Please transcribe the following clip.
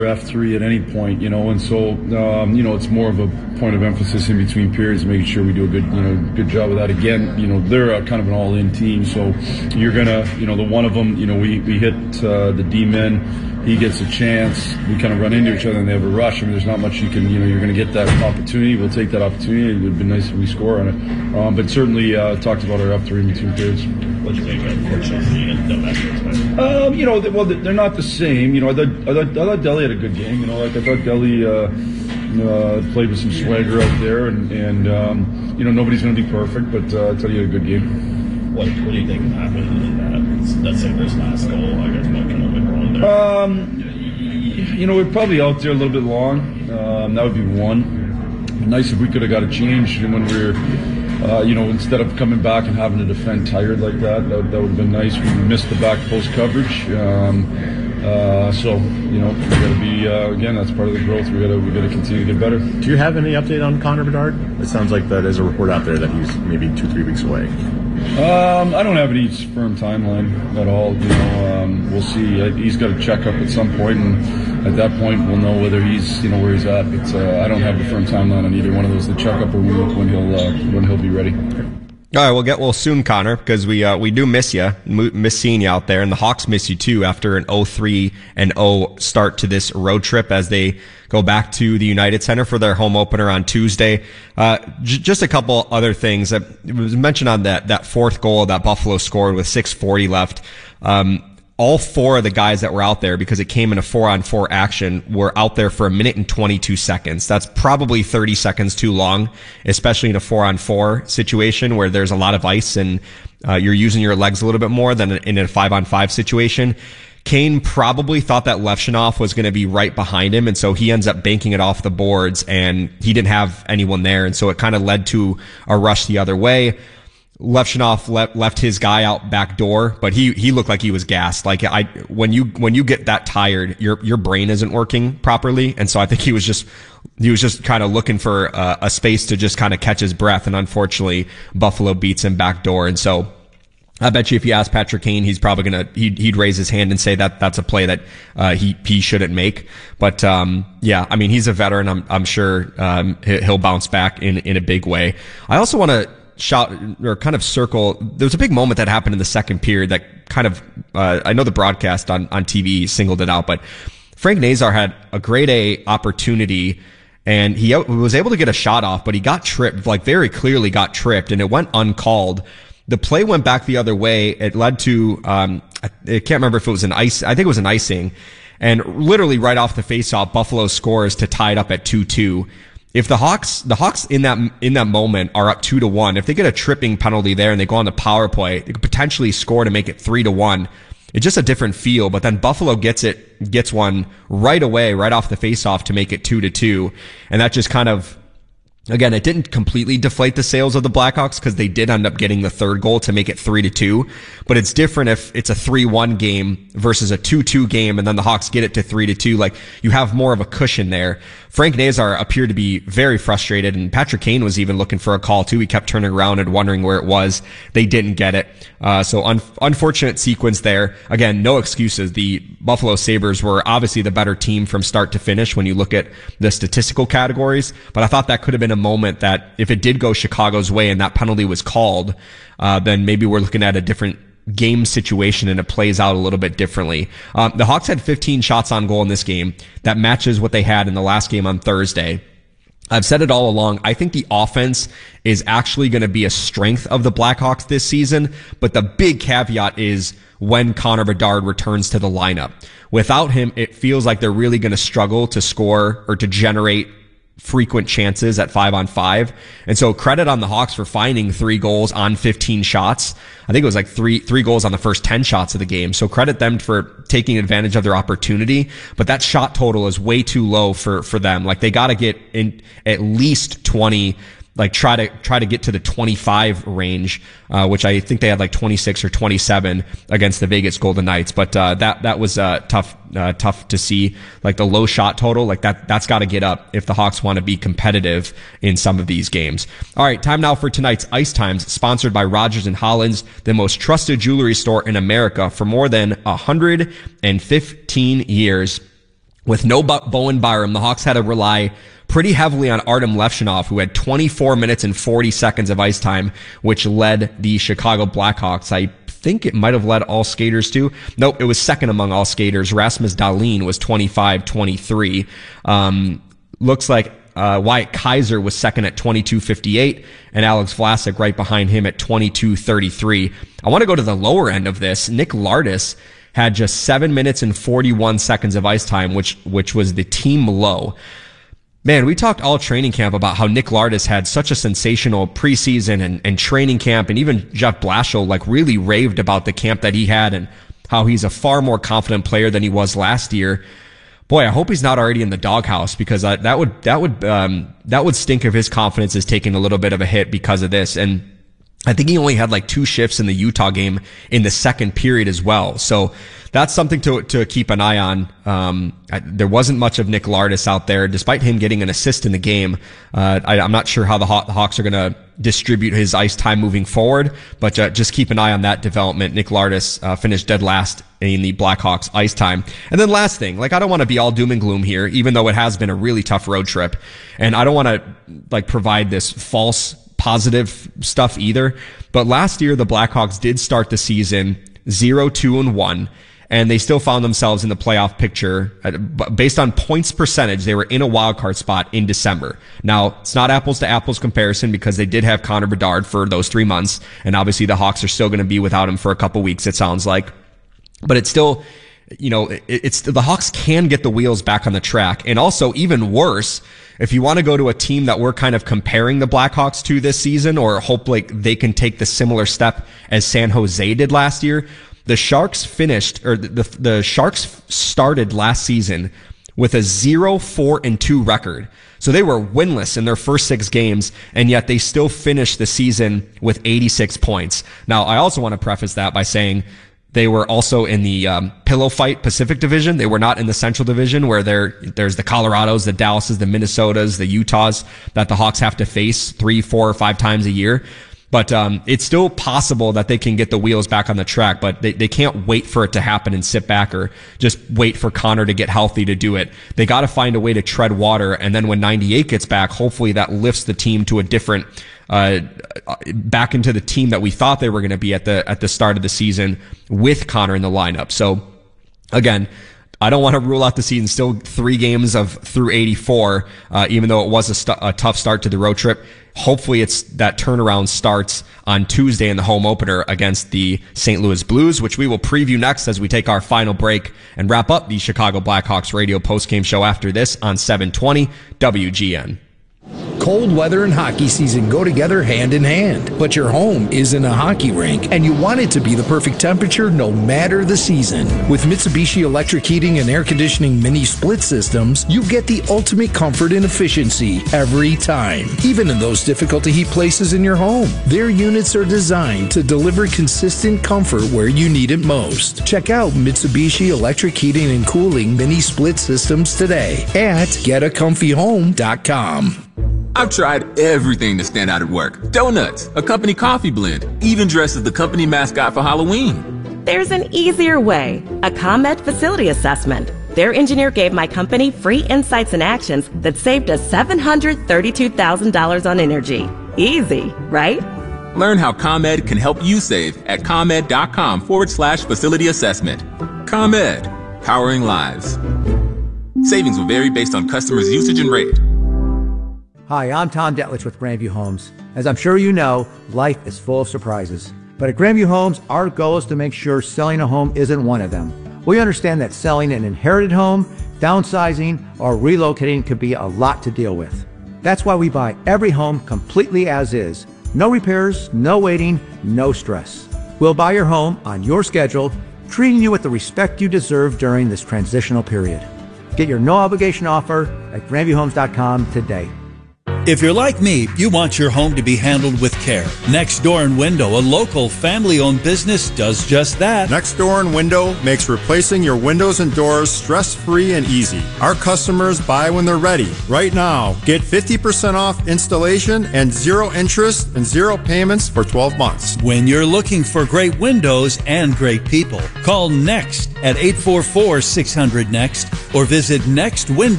F3 at any point, and so it's more of a point of emphasis in between periods, making sure we do a good job of that. Again, they're kind of an all-in team, so you're gonna, the one of them, we hit the D-men. He gets a chance. We kind of run into each other, and they have a rush. I mean, there's not much you can, you're going to get that opportunity. We'll take that opportunity. It would be nice if we score on it. But certainly talked about our F3 in between periods. What do you think of Fortune and well, they're not the same. I thought Delhi had a good game. I thought Delhi played with some swagger out there, and nobody's going to be perfect, but I tell you, a good game. What do you think happened in that? Let's say this last goal, I guess, what kind of went wrong there? We're probably out there a little bit long. That would be one. Nice if we could have got a change when we were, instead of coming back and having to defend tired like that. That would have been nice. We missed the back post coverage. So we got to be again. That's part of the growth. We got to continue to get better. Do you have any update on Connor Bedard? It sounds like that there's a report out there that he's maybe 2-3 weeks away. I don't have any firm timeline at all. We'll see. He's got to check up at some point, and at that point, we'll know whether he's where he's at. But I don't have a firm timeline on either one of those. The checkup or when he'll be ready. All right, we'll get well soon, Connor, because we do miss you, miss seeing you out there, and the Hawks miss you too after an 0-3-0 start to this road trip as they go back to the United Center for their home opener on Tuesday. Just a couple other things that was mentioned on that fourth goal that Buffalo scored with 6:40 left. All four of the guys that were out there, because it came in a 4-on-4 action, were out there for 1 minute and 22 seconds. That's probably 30 seconds too long, especially in a 4-on-4 situation where there's a lot of ice and you're using your legs a little bit more than in a 5-on-5 situation. Kane probably thought that Levshunov was going to be right behind him, and so he ends up banking it off the boards, and he didn't have anyone there, and so it kind of led to a rush the other way. Levshunov left his guy out back door, but he looked like he was gassed. Like when you get that tired, your brain isn't working properly, and so I think he was just kind of looking for a space to just kind of catch his breath, and unfortunately Buffalo beats him back door. And so I bet you if you ask Patrick Kane, he's probably he'd raise his hand and say that that's a play that he shouldn't make. But yeah, I mean, he's a veteran. I'm sure he'll bounce back in a big way. I also want to shout or kind of circle. There was a big moment that happened in the second period that kind of I know the broadcast on TV singled it out, but Frank Nazar had a grade A opportunity and he was able to get a shot off, but he got tripped, like very clearly got tripped, and it went uncalled. The play went back the other way. It led to I can't remember if it was I think it was an icing, and literally right off the faceoff, Buffalo scores to tie it up at 2-2. If the Hawks in that moment are up 2-1, if they get a tripping penalty there and they go on the power play, they could potentially score to make it 3-1. It's just a different feel, but then Buffalo gets one right away, right off the faceoff to make it 2-2. And that just kind of, again, it didn't completely deflate the sails of the Blackhawks because they did end up getting the third goal to make it 3-2. But it's different if it's a 3-1 game versus a 2-2 game and then the Hawks get it to 3-2. Like, you have more of a cushion there. Frank Nazar appeared to be very frustrated, and Patrick Kane was even looking for a call too. He kept turning around and wondering where it was. They didn't get it. So unfortunate sequence there. Again, no excuses. The Buffalo Sabres were obviously the better team from start to finish when you look at the statistical categories, but I thought that could have been a moment that if it did go Chicago's way and that penalty was called, then maybe we're looking at a different game situation and it plays out a little bit differently. The Hawks had 15 shots on goal in this game. That matches what they had in the last game on Thursday. I've said it all along. I think the offense is actually going to be a strength of the Blackhawks this season, but the big caveat is when Connor Bedard returns to the lineup. Without him, it feels like they're really going to struggle to score or to generate frequent chances at 5-on-5. And so credit on the Hawks for finding 3 goals on 15 shots. I think it was like three goals on the first 10 shots of the game. So credit them for taking advantage of their opportunity. But that shot total is way too low for them. Like, they got to get in at least 20, like try to get to the 25 range, which I think they had like 26 or 27 against the Vegas Golden Knights. But that was tough to see. Like, the low shot total, like that's got to get up if the Hawks want to be competitive in some of these games. All right, time now for tonight's Ice Times, sponsored by Rogers and Hollins, the most trusted jewelry store in America for more than 115 years. With no Bowen Byram, the Hawks had to rely pretty heavily on Artem Levshinov, who had 24 minutes and 40 seconds of ice time, which led the Chicago Blackhawks. I think it might have led all skaters too. Nope, it was second among all skaters. Rasmus Dahlin was 25-23. Looks like Wyatt Kaiser was second at 22:58, and Alex Vlasic right behind him at 22:33. I want to go to the lower end of this. Nick Lardis had just 7 minutes and 41 seconds of ice time, which was the team low. Man, we talked all training camp about how Nick Lardis had such a sensational preseason and training camp, and even Jeff Blashill like really raved about the camp that he had and how he's a far more confident player than he was last year. Boy, I hope he's not already in the doghouse, because that would stink if his confidence is taking a little bit of a hit because of this. And I think he only had like 2 shifts in the Utah game in the second period as well. So that's something to keep an eye on. There wasn't much of Nick Lardis out there, despite him getting an assist in the game. I'm not sure how the Hawks are going to distribute his ice time moving forward, but just keep an eye on that development. Nick Lardis finished dead last in the Blackhawks ice time. And then last thing, like, I don't want to be all doom and gloom here, even though it has been a really tough road trip. And I don't want to like provide this false positive stuff either. But last year, the Blackhawks did start the season 0-2-1, and they still found themselves in the playoff picture. Based on points percentage, they were in a wild card spot in December. Now, it's not apples to apples comparison, because they did have Connor Bedard for those 3 months, and obviously the Hawks are still going to be without him for a couple weeks, it sounds like. But it's still, you know, it's the Hawks can get the wheels back on the track. And also, even worse, if you want to go to a team that we're kind of comparing the Blackhawks to this season, or hope like they can take the similar step as San Jose did last year, the Sharks the Sharks started last season with a 0-4-2 record. So they were winless in their first 6 games, and yet they still finished the season with 86 points. Now, I also want to preface that by saying they were also in the Pillow Fight Pacific Division. They were not in the Central Division, where there's the Colorados, the Dallases, the Minnesotas, the Utahs that the Hawks have to face 3, 4, or 5 times a year. But it's still possible that they can get the wheels back on the track, but they can't wait for it to happen and sit back, or just wait for Connor to get healthy to do it. They got to find a way to tread water, and then when 98 gets back, hopefully that lifts the team to a different back into the team that we thought they were going to be at the start of the season with Connor in the lineup. So again, I don't want to rule out the season. Still 3 games through 84, even though it was a tough start to the road trip. Hopefully it's that turnaround starts on Tuesday in the home opener against the St. Louis Blues, which we will preview next as we take our final break and wrap up the Chicago Blackhawks radio postgame show after this on 720 WGN. Cold weather and hockey season go together hand in hand, but your home isn't a hockey rink, and you want it to be the perfect temperature no matter the season. With Mitsubishi electric heating and air conditioning mini split systems, you get the ultimate comfort and efficiency every time, even in those difficult to heat places in your home. Their units are designed to deliver consistent comfort where you need it most. Check out Mitsubishi electric heating and cooling mini split systems today at getacomfyhome.com. I've tried everything to stand out at work. Donuts, a company coffee blend, even dressed as the company mascot for Halloween. There's an easier way. A ComEd facility assessment. Their engineer gave my company free insights and actions that saved us $732,000 on energy. Easy, right? Learn how ComEd can help you save at ComEd.com/facility assessment. ComEd, powering lives. Savings will vary based on customers' usage and rate. Hi, I'm Tom Detlich with Grandview Homes. As I'm sure you know, life is full of surprises. But at Grandview Homes, our goal is to make sure selling a home isn't one of them. We understand that selling an inherited home, downsizing, or relocating could be a lot to deal with. That's why we buy every home completely as is. No repairs, no waiting, no stress. We'll buy your home on your schedule, treating you with the respect you deserve during this transitional period. Get your no-obligation offer at GrandviewHomes.com today. If you're like me, you want your home to be handled with care. Next Door and Window, a local family-owned business, does just that. Next Door and Window makes replacing your windows and doors stress-free and easy. Our customers buy when they're ready. Right now, get 50% off installation and 0 interest and 0 payments for 12 months. When you're looking for great windows and great people, call Next at 844-600-NEXT or visit nextwindow.com.